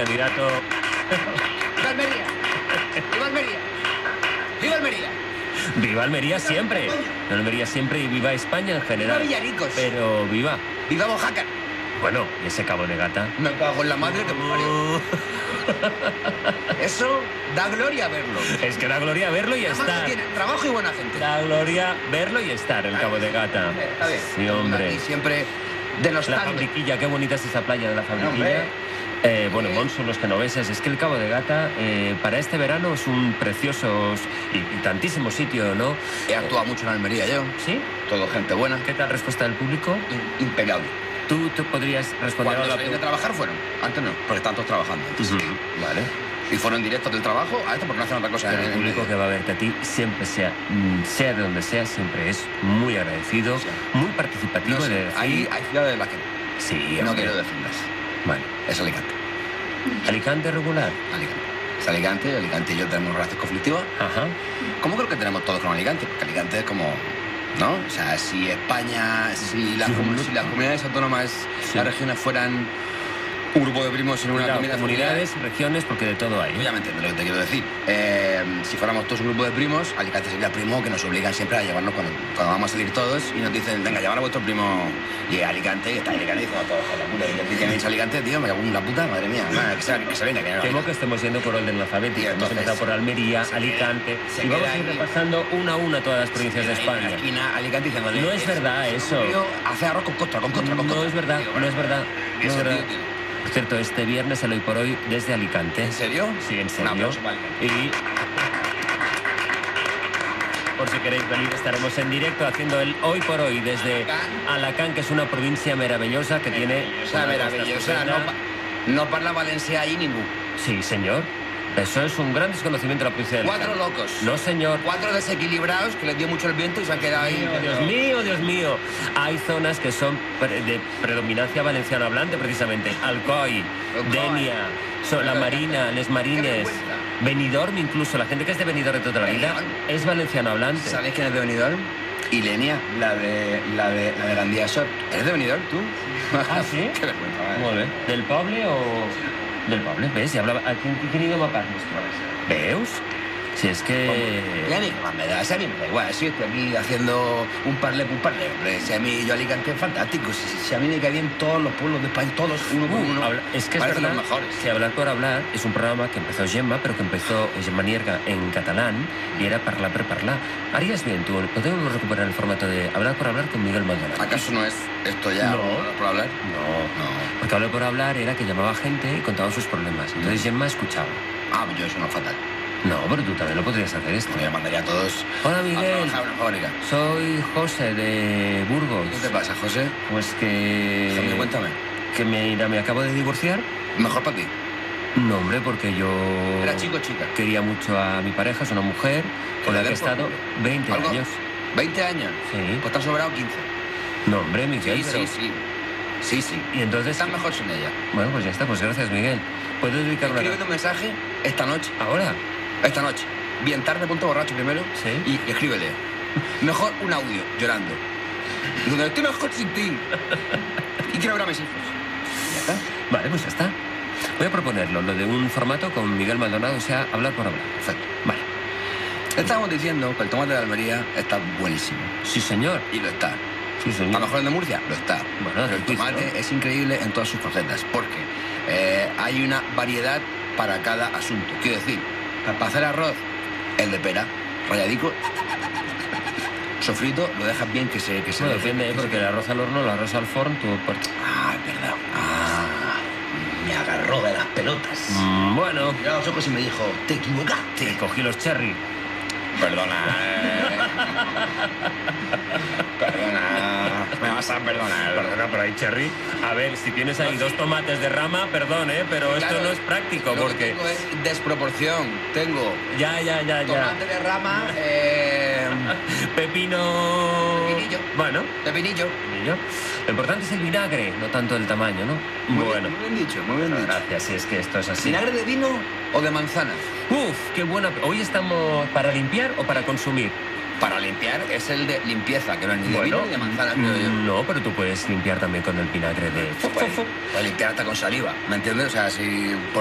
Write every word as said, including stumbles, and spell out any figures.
candidato... ¡Viva Almería! ¡Viva Almería! ¡Viva Almería! Viva Almería siempre. Viva Almería siempre y viva España en general. Viva Villaricos. Pero viva. ¡Viva Oaxaca! Bueno, y ese Cabo de Gata. Me cago en la madre que me parió. Eso da gloria verlo. Es que da gloria verlo y Además estar. que tiene trabajo y buena gente. Da gloria verlo y estar el Cabo de Gata. Está bien. Sí, hombre. Y siempre de los La tantos. Fabriquilla, qué bonita es esa playa de la Fabriquilla. hombre. Eh, bueno, Eh. Monson, los genoveses, es que el Cabo de Gata eh, para este verano es un precioso y, y tantísimo sitio, ¿no? He actuado mucho en Almería yo. ¿Sí? Todo gente buena. ¿Qué tal respuesta del público? In- impecable. ¿Tú, tú podrías responder Cuando a la salí de pregunta? trabajar fueron. Antes no, porque están todos trabajando. Ujú. Vale. Y fueron directos del trabajo a esto porque no hacen otra cosa. Pero en el el público medio. que va a verte a ti, siempre sea, mm, sea de donde sea, siempre es muy agradecido, Sí. muy participativo. No sé, de decir... hay, hay ciudades en las que Sí, no hombre. quiero decirlas. Bueno, Es Alicante. Alicante regular. Alicante. Es Alicante, Alicante y yo tenemos relaciones conflictivas. Ajá. ¿Cómo creo que tenemos todos con Alicante? Porque Alicante es como... ¿No? O sea, si España, si las, Sí, comu- hombre. si las comunidades autónomas, Sí. las regiones fueran un grupo de primos en una Cuidado, comunidad comunidades, regiones, porque de todo hay. Ya me entiendes lo que te quiero decir. Eh, si fuéramos todos un grupo de primos, Alicante sería el primo que nos obligan siempre a llevarnos cuando, cuando vamos a salir todos y nos dicen, venga, llevar a vuestro primo y Alicante, y está Alicante y diciendo todos, joder, puta, ¿y qué tenéis Alicante, tío? Me cago en la puta, madre mía, madre, que, se, que se venga, que no. Temo que estemos yendo por orden alfabético. Y Hemos entonces, empezado por Almería, se Alicante, queda- se y vamos queda a ir ahí. repasando una a una todas las provincias de Ahí en la España. esquina, Alicante diciendo, No es verdad eso. Tío, hace arroz con costra, con costra, con No costra. es verdad, Digo, no es verdad. ¿qué No es verdad. sentido tiene? Por cierto, este viernes el Hoy por Hoy desde Alicante. ¿En serio? Sí, en Un serio. aplauso para Alicante. Y por si queréis venir, estaremos en directo haciendo el Hoy por Hoy desde Alacant, que es una provincia maravillosa que tiene... O sea, una costa maravillosa, estupenda. no, pa- no parla Valencia ahí ningún. Sí, señor. Eso es un gran desconocimiento de la provincia de Cuatro Alicante. locos. No, señor. Cuatro desequilibrados que les dio mucho el viento y se han quedado ahí. Dios mío, Dios mío. Hay zonas que son pre- de predominancia valenciano hablante, precisamente. Alcoy, Alcoy. Denia, so- La Marina, Les Marines, vergüenza. Benidorm incluso. La gente que es de Benidorm de toda la vida Benidorm. es valenciano hablante. ¿Sabéis quién es de Benidorm? Ilenia, la de la de la de Gandía Short. ¿Eres de Benidorm tú? Ah, ¿sí? Qué vergüenza, vale. Molt bé. Del poble o...? Del poble, ves? Ja hablava... A quin, quin idioma parles? Veus? Si és que... Y a mí, ¿qué más me da? Si a mí me da igual, si estoy aquí haciendo un parlé, un parlé, hombre. Si a mí, yo Alicante es fantástico. Si, si a mí me caen bien todos los pueblos de España, todos, uno por Uh, uno. habla- es que es parecen verdad los mejores. que Hablar por Hablar es un programa que empezó Gemma, pero que empezó Gemma Nierga en catalán y era Parlar per Parlar. Harías bien tú, podemos recuperar el formato de Hablar por Hablar con Miguel Maldonado. ¿Acaso no es esto ya No. por hablar? No, No. porque Hablar por Hablar era que llamaba gente y contaba sus problemas. Entonces Gemma escuchaba. Ah, yo eso no es fatal. No, pero tú también lo podrías hacer esto. Me mandaría a todos Hola, a Miguel. trabajar en una fábrica. Soy José de Burgos. ¿Qué te pasa, José? Pues que... Déjame, cuéntame. Que me, mira, me acabo de divorciar. Mejor para ti. No, hombre, porque yo... ¿Era chico o chica? Quería mucho a mi pareja, es una mujer con la que he estado veinte ¿Algo? años. ¿veinte años? Sí. Pues te has sobrado quince. No, hombre, Miguel, Sí, pero... sí, sí. Sí, sí. Y entonces... Estás mejor sin ella. Bueno, pues ya está, pues gracias, Miguel. ¿Puedes dedicar una... Escríbete un mensaje esta noche. ¿Ahora? Esta noche. Bien tarde, ponte borracho primero. Sí. Y, y escríbele. Mejor un audio, llorando. Donde estoy mejor sin ti. Y quiero ver a mis hijos. Ya está. Vale, pues ya está. Voy a proponerlo, lo de un formato con Miguel Maldonado, o sea, hablar por hablar. Perfecto. Vale. Estábamos diciendo que el tomate de Almería está buenísimo. Sí, señor. Y lo está. Sí, ¿A señor. lo mejor el de Murcia? Lo está. Bueno, Pero el del quiz, tomate ¿no? es increíble en todas sus facetas. Porque eh, hay una variedad para cada asunto. Quiero decir, para hacer arroz, el de pera, rayadico, sofrito, lo dejas bien que se... Que se Bueno, depende, ¿eh? Porque el arroz al horno, el arroz al forn, tú... por- Ah, es verdad. Ah, me agarró de las pelotas. Mm, bueno, Miró a los ojos y me dijo, te equivocaste. te cogí los cherry. Perdona. eh. Perdona. Me vas a perdonar. Perdona, pero hay cherry. A ver, si tienes ahí dos tomates de rama, perdón, ¿eh? Pero esto Claro, no es práctico, Lo que porque... tengo es desproporción. Tengo Ya, ya, ya, ya. tomate de rama, eh, Pepino... Pepinillo. Bueno, pepinillo. pepinillo. Lo importante es el vinagre, no tanto el tamaño, ¿no? Muy bueno. bien, muy bien dicho, muy bien dicho. Gracias, si es que esto es así. ¿Vinagre de vino o de manzana? Uf, qué buena... ¿Hoy estamos para limpiar o para consumir? Para limpiar es el de limpieza, que no es ni de Bueno, vino ni de manzana, creo yo. No, pero tú puedes limpiar también con el vinagre de... Puede limpiar hasta con saliva, ¿me entiendes? O sea, si...